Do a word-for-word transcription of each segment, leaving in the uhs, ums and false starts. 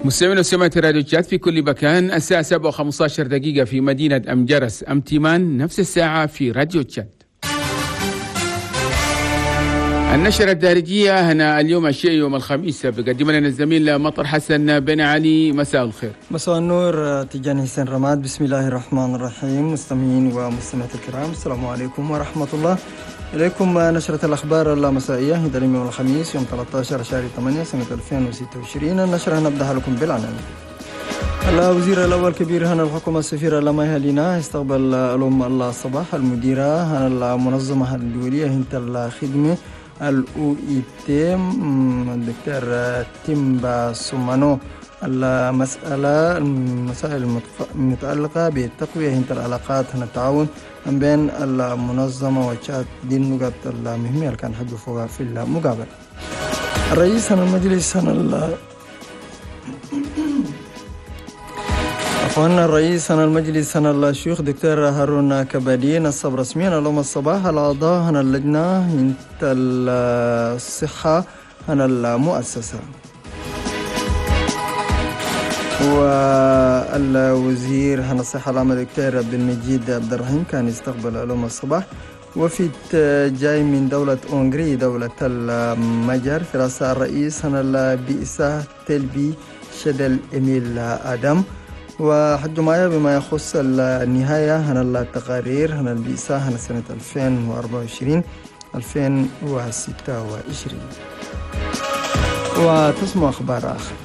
مستمعين وسمعت راديو جات في كل مكان. الساعة سبعة وخمسة عشر دقيقة في مدينة أم جرس أم تيمان، نفس الساعة في راديو جات. النشرة الدارجية هنا اليوم الشيء يوم الخميس بقدم لنا الزميل مطر حسن بن علي. مساء الخير. مساء النور تيجاني حسين رماد. بسم الله الرحمن الرحيم. مستمعين ومستمعات الكرام، السلام عليكم ورحمة الله. إليكم نشرة الأخبار المسائية هذا اليوم الخميس يوم ثلاثة عشر شهر ثمانية سنة ألفين وستة وعشرين. النشرة نبدأ لكم بالعناوين. الوزير الأول كبير هنا الحكومة السفير لما يهلينا استقبل الأم الله الصباح المديرة هنا المنظمة الدولية هنت الخدمة الأو إي تي الدكتور تيمبا سومانو. المسألة المسائل المتعلقة بتقوية هنت العلاقات هنا التعاون بين المنظمة وتشاد دي النقاط المهمة اللي كان حجوا فوقها في المقابلة. الرئيس هنا المجلس هنا أخوانا الرئيس هنا المجلس هنا الشيوخ دكتور هارون كبادي نصب رسميا اليوم الصباح الأعضاء هنا اللجنة هنت الصحة هنا المؤسسة. والوزير هنا الصحة العامة دكتور عبد المجيد عبد الرحيم كان يستقبل اليوم الصباح وفد جاي من دولة أونغري دولة المجر في رأس الرئيس هنا البئسة تلبي شدل إميل آدم. وحج معايا بما يخص النهاية هنا التقارير هنا البئسة هنا سنة ألفين وأربعة وعشرين ألفين وستة وعشرين. وتسمع أخبار آخر.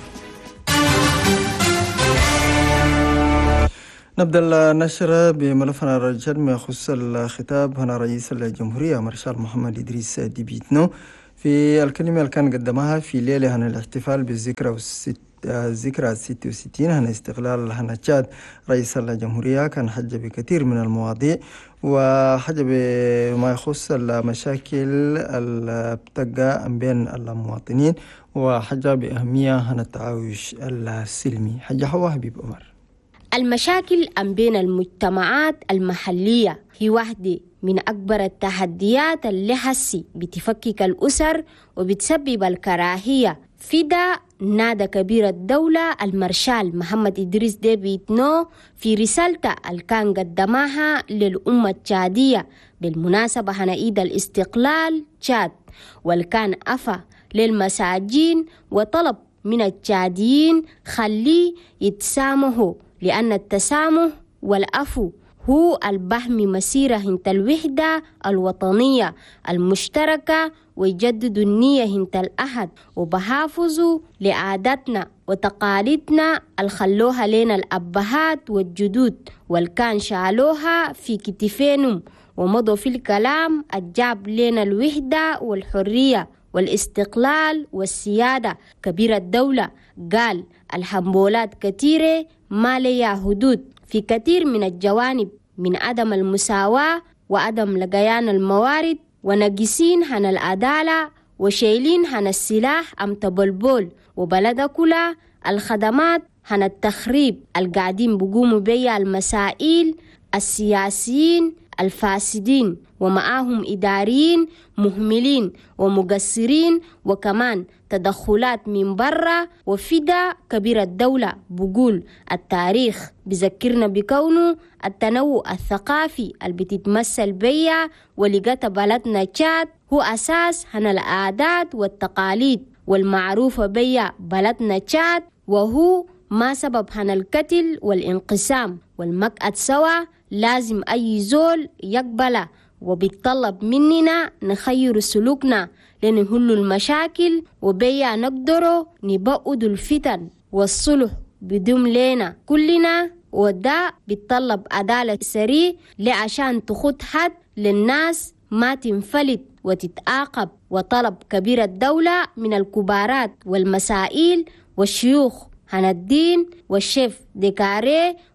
نبدأ النشرة بملفنا الرجال ما يخص الخطاب هنا رئيس الجمهورية مارشال محمد إدريس ديبي إتنو في الكلمة اللي كان قدمها في ليلة هنا الاحتفال بالذكرى والست الذكرى الستة وستين هنا استقلال هنا تشاد. رئيس الجمهورية كان حج بكثير من المواضيع وحج بما يخص المشاكل البتقى بين المواطنين وحج بأهمية هنا التعايش السلمي. حج حوا حبيب عمر. المشاكل بين المجتمعات المحلية هي واحدة من أكبر التحديات اللي هسي بتفكك الأسر وبتسبب الكراهية. في ده نادى كبير الدولة المارشال محمد إدريس ديبي إتنو في رسالته اللي كان قدمها للأمة التشادية بالمناسبة هنا عيد الاستقلال تشاد، والكان أفى للمساجين وطلب من التشاديين خليه يتسامحوا، لأن التسامح والعفو هو البهم مسيرة هنت الوحدة الوطنية المشتركة ويجدد النية هنت الأحد وبحافظوا لعاداتنا وتقاليدنا الخلوها لنا الأبهات والجدود والكان شالوها في كتفينهم ومضوا في الكلام الجاب لنا الوحدة والحرية والاستقلال والسيادة. كبير الدولة قال الحمبولات كثيرة ما ليها حدود في كثير من الجوانب من عدم المساواة وعدم لقيان الموارد ونقصين هن العدالة وشايلين هن السلاح أم تبلبول وبلد كلها الخدمات هن التخريب القاعدين بقوموا بيا المسائل السياسيين الفاسدين ومعاهم إداريين مهملين ومقصرين وكمان تدخلات من برا. وفدا كبير الدولة بقول التاريخ بذكرنا بكونه التنوع الثقافي اللي بتتمثل بيا ولقت بلدنا تشاد هو أساس هنا العادات والتقاليد والمعروفة بيا بلدنا تشاد، وهو ما سبب هنا القتل والانقسام والمقعد سوا. لازم أي زول يقبله وبيتطلب مننا نخير سلوكنا لنحل المشاكل وبيا نقدروا نبعد الفتن والصلح بدم لنا كلنا. وده بيتطلب عدالة سريع لعشان تخد حد للناس ما تنفلت وتتعاقب. وطلب كبير الدولة من الكبارات والمسائل والشيوخ هنا الدين والشيف ديكاري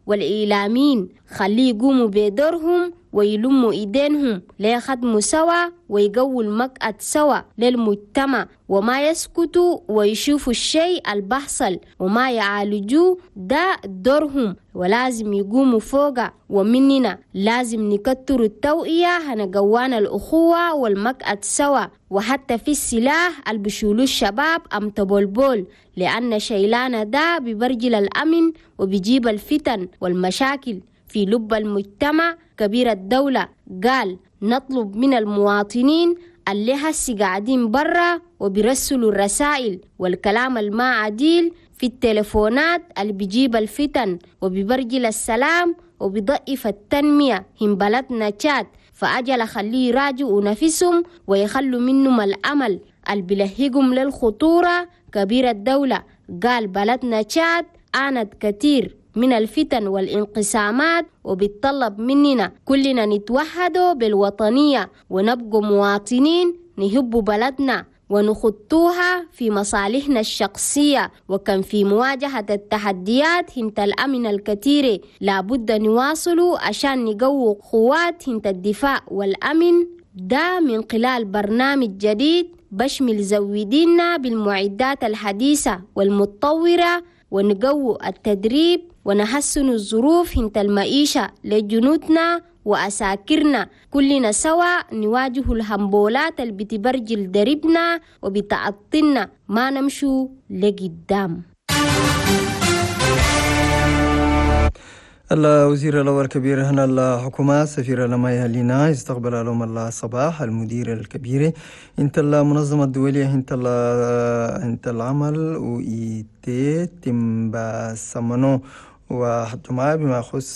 والإعلاميين خليه يقوموا بدورهم ويلموا إيدينهم ليخدموا سوا ويقووا المقعد سوا للمجتمع وما يسكتوا ويشوفوا الشيء البحصل وما يعالجوه ده دورهم ولازم يقوموا فوقه. ومننا لازم نكتر التوعية هنقوانا الأخوة والمقعد سوا وحتى في السلاح البشولو الشباب أم تبولبول لأن شيلان ده ببرجل الأمن وبيجيب الفتن والمشاكل في لب المجتمع. كبير الدولة قال نطلب من المواطنين اللي هسي قاعدين برا وبيرسلوا الرسائل والكلام الما عديل في التلفونات اللي بيجيب الفتن وبيبرجل السلام وبيضعف التنمية هم بلدنا تشاد فأجل خليه يراجعوا نفسهم ويخلوا منهم الأمل اللي بيلهقهم للخطورة. كبير الدولة قال بلدنا تشاد آنت كتير من الفتن والانقسامات وبيتطلب مننا كلنا نتوحدوا بالوطنية ونبقوا مواطنين نحبوا بلدنا ونخطوها في مصالحنا الشخصية. وكان في مواجهة التحديات هنت الأمن الكثير لابد نواصلوا عشان نقووا قوات هنت الدفاع والأمن ده من خلال برنامج جديد بشمل زودينا بالمعدات الحديثة والمتطورة ونقووا التدريب ونحسن الظروف هنت المعيشة لجنودنا وأساكرنا كلنا سوا نواجه الهمبولات اللي بتبرجل دربنا وبتعطلنا ما نمشوا لقدام. الوزير الأول الكبير هنا الحكومة سفير لما يهلينا استقبل لهم الله صباح المدير الكبير انت المنظمة الدولية انت انت العمل وإيتي تمبا سمنو وحجمها بما يخص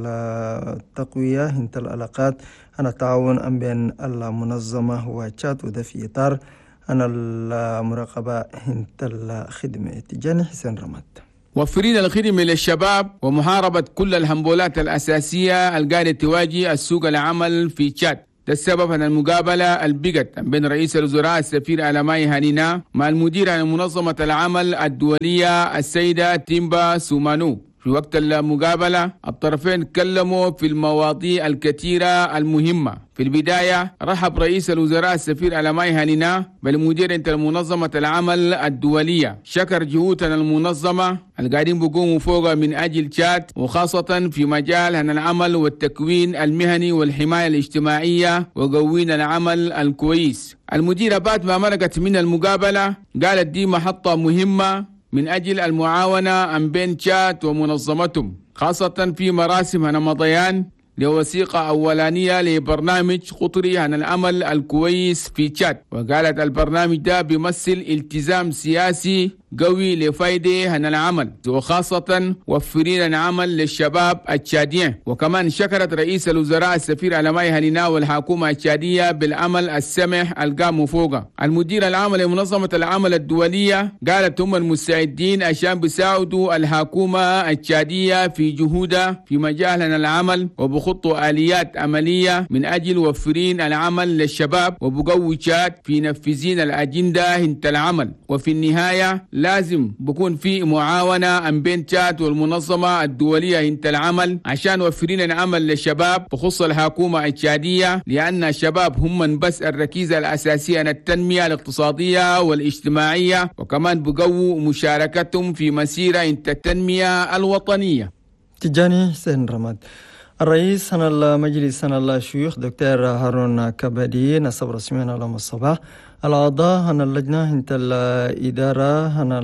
التقوية انت العلاقات أنا التعاون بين المنظمة وتشاد وده في إطار أنا المراقبة انت الخدمة. تجاني حسين رماد. موفرين الخدمة للشباب ومحاربة كل الهمبولات الأساسية القاعدة تواجه السوق العمل في تشاد. ده السبب أن المقابلة البقت بين رئيس الوزراء السفير ألماي هانينا مع المدير عن منظمة العمل الدولية السيدة تيمبا سومانو. في وقت المقابلة الطرفين تكلموا في المواضيع الكثيرة المهمة. في البداية رحب رئيس الوزراء السفير ألماي هانينا بالمدير انت المنظمة العمل الدولية، شكر جهود المنظمة القاعدين بيقوموا فوق من أجل تشاد وخاصة في مجال العمل والتكوين المهني والحماية الاجتماعية وقوين العمل الكويس. المديرة بعد ما مرقت من المقابلة قالت دي محطة مهمة من أجل المعاونة بين تشاد ومنظمتهم، خاصة في مراسم رمضان لوثيقة أولانية لبرنامج قطري عن العمل الكويس في تشاد. وقالت البرنامج ده بيمثل التزام سياسي قوي لفايدة عن العمل وخاصة وفرين العمل للشباب التشاديين. وكمان شكرت رئيس الوزراء السفير ألماي هانينا والحكومة التشادية بالعمل السمح القام فوقه. المدير العام لمنظمة العمل الدولية قالت هم المستعدين عشان بيساعدوا الحكومة التشادية في جهودها في مجال العمل وبخطوا آليات عملية من أجل وفرين العمل للشباب وبقوي تشاد في نفذين الأجندة هنت العمل. وفي النهاية لازم بكون في معاونة بين تشاد والمنظمة الدولية هنت العمل عشان وفرين العمل للشباب بخصوص الحكومة التشادية، لأن الشباب هم من بس الركيزة الأساسية عن التنمية الاقتصادية والاجتماعية، وكمان بقووا مشاركتهم في مسيرة هنت التنمية الوطنية. تجاني حسين رماد. الرئيس هنا المجلس هنا الشيوخ دكتور هارون كبدي نصب رسميا على الصباح الأعضاء هنا اللجنة هنت الإدارة هنا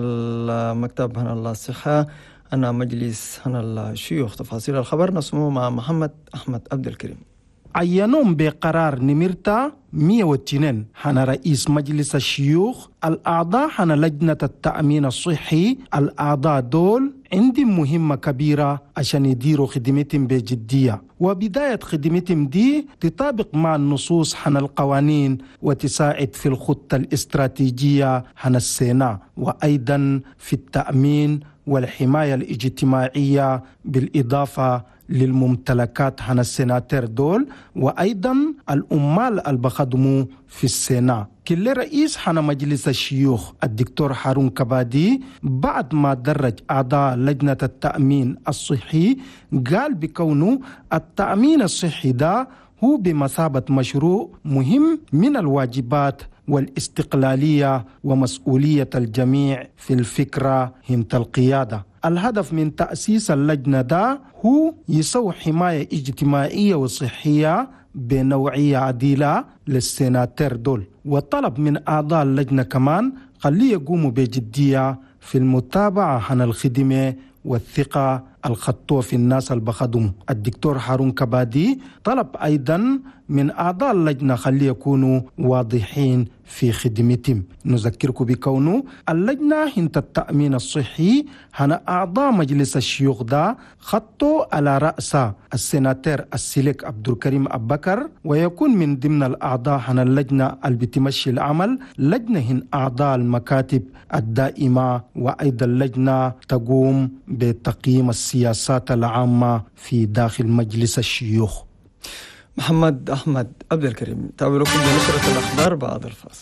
المكتب هنا الصحة هنا مجلس هنا الشيوخ. تفاصيل الخبر نسمعه مع محمد أحمد عبد الكريم. عينوهم بقرار نمرتا مية واثنين هنا رئيس مجلس الشيوخ الأعضاء هنا لجنة التأمين الصحي. الأعضاء دول عندي مهمة كبيرة عشان يديروا خدمتهم بجدية، وبداية خدمتهم دي تطابق مع النصوص هنا القوانين وتساعد في الخطة الاستراتيجية هنا السيناء وأيضا في التأمين والحماية الاجتماعية بالإضافة للممتلكات هنا السيناتير دول، وأيضا الأمال البخدموا في السيناء. كل رئيس هنا مجلس الشيوخ الدكتور هارون كبادي بعد ما درج أعضاء لجنة التأمين الصحي قال بكونه التأمين الصحي ده هو بمثابة مشروع مهم من الواجبات والاستقلالية ومسؤولية الجميع في الفكرة هنت القيادة. الهدف من تأسيس اللجنة ده هو يسوي حماية اجتماعية وصحية بنوعية عديلة للسيناتير دول، وطلب من أعضاء اللجنة كمان خليه يقوموا بجدية في المتابعة عن الخدمة والثقة الخطوة في الناس البخدم. الدكتور هارون كبادي طلب أيضا من أعضاء اللجنة خليه يكونوا واضحين في خدمتهم. نذكركم بكونه اللجنة هنت التأمين الصحي هنا أعضاء مجلس الشيوخ ده خطوا على رأس السيناتير السيليك عبد الكريم أبو بكر، ويكون من ضمن الأعضاء هنا اللجنة اللي بتمشي العمل لجنة هن أعضاء المكاتب الدائمة، وأيضا اللجنة تقوم بتقييم السياسات العامة في داخل مجلس الشيوخ. محمد أحمد عبد الكريم، تابعوا لكم بنشرة الأخبار بعد الفاصل.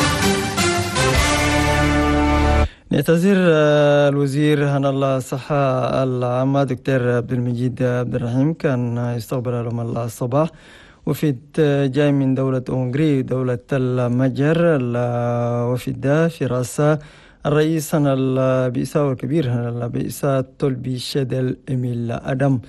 نعتذر الوزير هنا الله الصحة العامة دكتور عبد المجيد عبد الرحيم كان يستقبل لهم الله الصباح وفد جاي من دولة أونغري دولة المجر. الوفد ده في رأسه الرئيس هنا البئساء الكبير هنا البئساء طلبي شدل إميل أدم،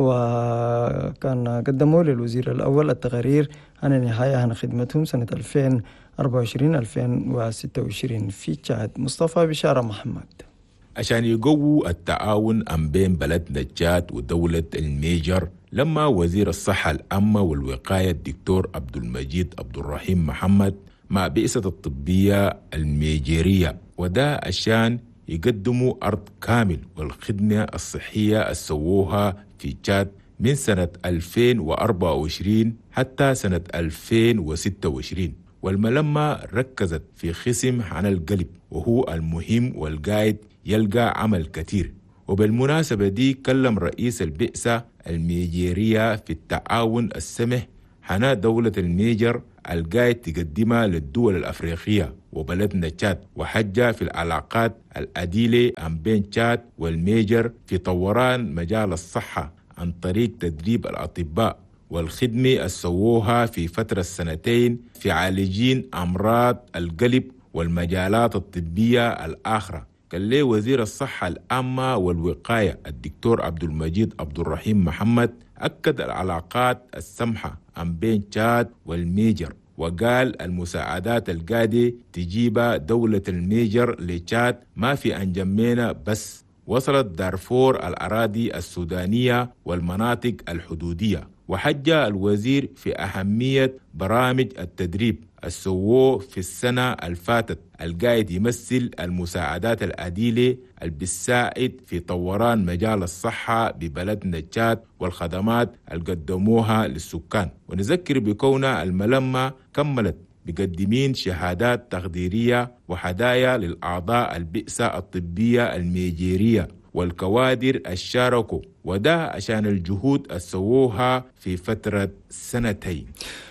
وكان قدموا للوزير الأول التقارير عن النهاية عن خدمتهم سنة ألفين وأربعة وعشرين ألفين وستة وعشرين في تشاد. مصطفى بشارة محمد. عشان يقووا التعاون أم بين بلدنا تشاد ودولة الميجر، لما وزير الصحة العامة والوقاية الدكتور عبد المجيد عبد الرحيم محمد مع بئسة الطبية الميجيرية، وده عشان يقدموا أرض كامل والخدمة الصحية السووها في تشاد من سنة ألفين وأربعة وعشرين حتى سنة ألفين وستة وعشرين. والملمة ركزت في خصم عن القلب وهو المهم والقايد يلقى عمل كتير. وبالمناسبة دي كلم رئيس البئسة الميجيرية في التعاون السمح حنا دولة الميجر القايد تقدمها للدول الأفريقية وبلدنا تشاد، وحجة في العلاقات العديلة بين تشاد والميجر في طوران مجال الصحة عن طريق تدريب الأطباء والخدمة السووها في فترة سنتين في عالجين أمراض القلب والمجالات الطبية الآخرة. قال لي وزير الصحة العامة والوقاية الدكتور عبد المجيد عبد الرحيم محمد أكد العلاقات السمحة بين تشاد والميجر، وقال المساعدات القادة تجيب دولة الميجر لتشاد ما في أنجمينا بس، وصلت دارفور الأراضي السودانية والمناطق الحدودية. وحج الوزير في أهمية برامج التدريب السووه في السنة الفاتت القايد يمثل المساعدات العديلة اللي بتساعد في طوران مجال الصحة ببلدنا تشاد والخدمات اللي قدموها للسكان. ونذكر بكون الملمة كملت بقدمين شهادات تقديرية وهدايا للأعضاء البئسة الطبية الميجيرية والكوادر الشاركوا، وده عشان الجهود السووها في فترة سنتين.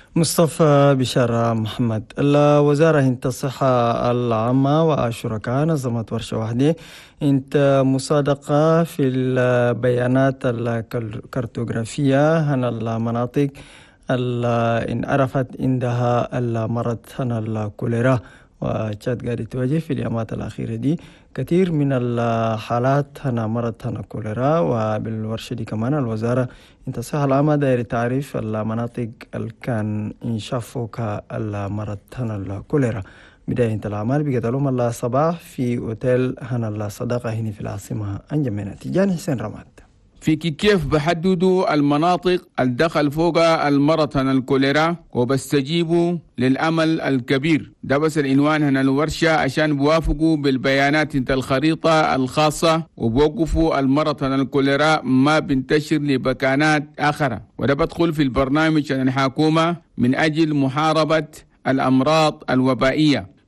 مصطفى بشارة محمد. الوزارة انت الصحة العامة وشركاء نظمت ورشة واحدة انت مصادقة في البيانات الكارتوغرافية عن المناطق اللي عرفت عندها المرض عن الكوليرا، وتشاد قاعدة تواجه في الأيامات الأخيرة دي كثير من الحالات هنا مرض هنا كوليرا. وبالورشة دي كمان الوزارة انت الصحة العامة داير تعرف المناطق اللي كان انشافوك المرض هنا الكوليرا. بداية انت الأعمال بقتلهم الله صباح في أوتيل هنا الصداقة هنا في العاصمة أنجمنا. تجاني حسين رماد. في كيف بحددوا المناطق الدخل فوق المرض هنا الكوليرا وبستجيبوا للأمل الكبير. ده بس العنوان هنا الورشة عشان بوافقوا بالبيانات انت الخريطة الخاصة وبوقفوا المرض هنا الكوليرا ما بنتشر لبكانات آخرة. وده بدخل في البرنامج عن الحكومة من أجل محاربة الأمراض الوبائية.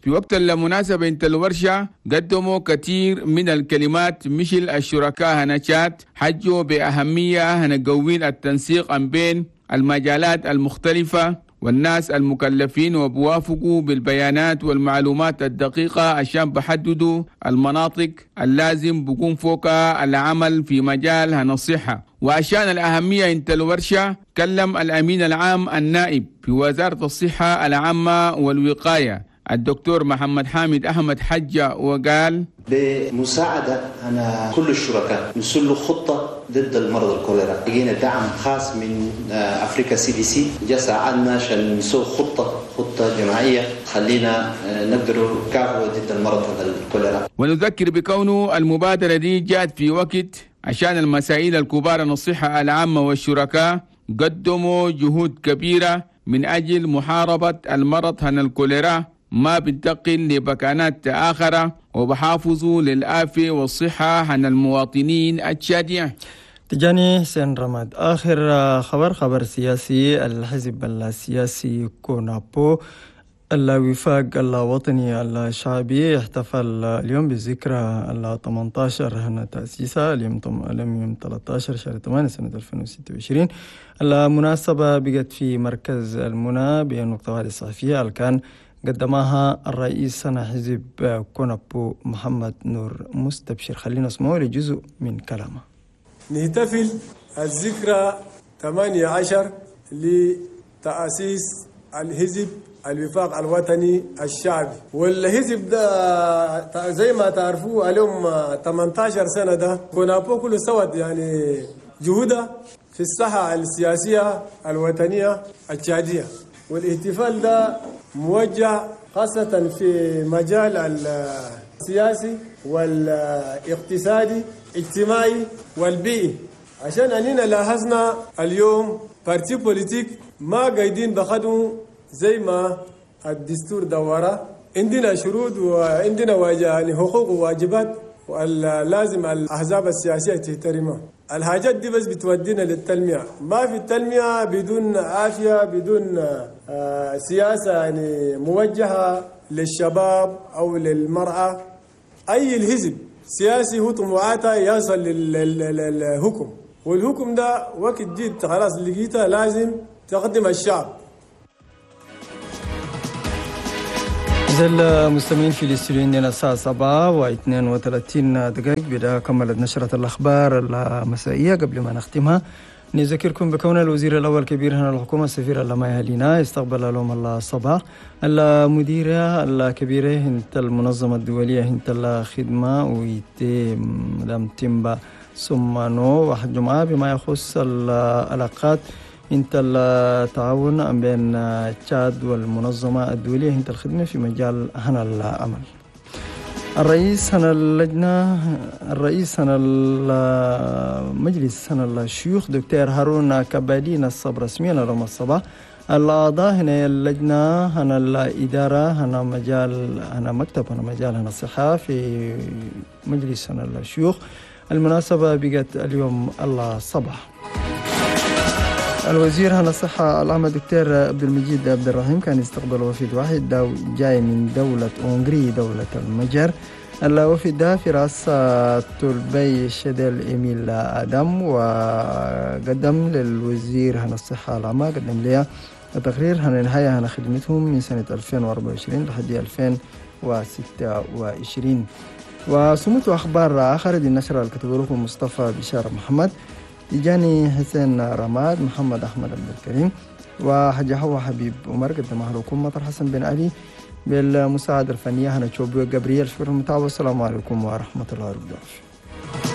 في وقت المناسبة انت الورشة قدموا كثير من الكلمات مثل الشركاء هنا تشات حجوا بأهمية هنا قوين التنسيق بين المجالات المختلفة والناس المكلفين وبوافقوا بالبيانات والمعلومات الدقيقة عشان بحددوا المناطق اللازم بكون فوقها العمل في مجال هنا الصحة. وعشان الأهمية انت الورشة كلم الأمين العام النائب في وزارة الصحة العامة والوقاية الدكتور محمد حامد أحمد حجة وقال بمساعدة أنا كل الشركاء نسلوا خطة ضد المرض الكوليرا. لقينا دعم خاص من أفريكا سي دي سي جاء ساعدنا عشان نسوي خطة خطة جماعية خلينا نقدروا نكافحوا ضد المرض الكوليرا. ونذكر بكونه المبادرة دي جاءت في وقت عشان المسائل الكبار عن الصحة العامة والشركاء قدموا جهود كبيرة من أجل محاربة المرض هن الكوليرا ما بنتقل لمكانات آخرة وبحافظوا للآفة والصحة عن المواطنين التشادية. تجاني حسين رماد. آخر خبر خبر سياسي. الحزب السياسي كونابو الوفاق الوطني الشعبي احتفل اليوم بذكرى ال ثمانية عشر هنا تأسيسها اليوم اليوم ثلاثة عشر شهر ثمانية سنة ألفين وستة وعشرين. المناسبة بقت في مركز المنى بنقطة واحدة الصحفية اللي كان قدمها الرئيس سنة حزب كونابو محمد نور مستبشر. خلينا نسمعه لجزء من كلامه. نحتفل الذكرى ثمانية عشر لتأسيس الحزب الوفاق الوطني الشعبي. والحزب ده زي ما تعرفوا اليوم ثمانية عشر سنة ده كونابو كله سوت يعني جهودها في الساحة السياسية الوطنية التشادية. والاحتفال ده موجه خاصة في مجال السياسي والاقتصادي الاجتماعي والبيئي. عشان أننا لاحظنا اليوم بارتي بوليتيك ما قايدين بخدموا زي ما الدستور دوره. عندنا شروط وعندنا يعني حقوق وواجبات ولازم الأحزاب السياسية تحترمها. الحاجات دي بس بتودينا للتلميع. ما في التلميع بدون عافية بدون آه سياسة يعني موجهة للشباب أو للمرأة. أي الحزب سياسي هو طموحاته يصل للحكم، والحكم ده وقت جيت خلاص لقيته لازم تقدم الشعب. المستمعين في الاستوديو عندنا الساعة سبعة واثنين وثلاثين دقائق بدأ كملت نشرة الأخبار المسائية. قبل ما نختمها نذكركم بكون الوزير الأول كبير هنا الحكومة السفير اللماي هلينا استقبل اليوم الصباح المديرة الكبيرة هنت المنظمة الدولية هنت الخدمة ويتي مدام تيمبا سمانو واحد جمعة بما يخص العلاقات انت التعاون بين تشاد والمنظمة الدولية انت الخدمة في مجال هنا العمل. الرئيس هنا اللجنة الرئيس هنا المجلس هنا الشيوخ دكتور هارون كبادين الصب رسميا اليوم الصباح. الأعضاء هنا اللجنة هنا الإدارة هنا مجال هنا مكتب هنا مجال هنا الصحة في مجلس هنا الشيوخ. المناسبة بقت اليوم الصباح. الوزير هنا الصحة العامة دكتور عبد المجيد عبد الرحيم كان يستقبل وفد واحد دو جاي من دولة أونغري دولة المجر. الوفد ده في رأسه تلبي شدل إيميل آدم وقدم للوزير هنا الصحة العامة قدم لها تقرير هنا نهاية هنا خدمتهم من سنة ألفين وأربعة وعشرين لحد ألفين وستة وعشرين. وسمعت أخبار آخر دي النشرة الكتب لكم مصطفى بشار محمد يجاني حسين رماد محمد أحمد عبد الكريم وحاجة هو حبيب عمر قدمها لكم مطر حسن بن علي بالمساعدة الفنية هنا تشوبيو جبريل. شكرا للمتابعة والسلام عليكم ورحمة الله وبركاته.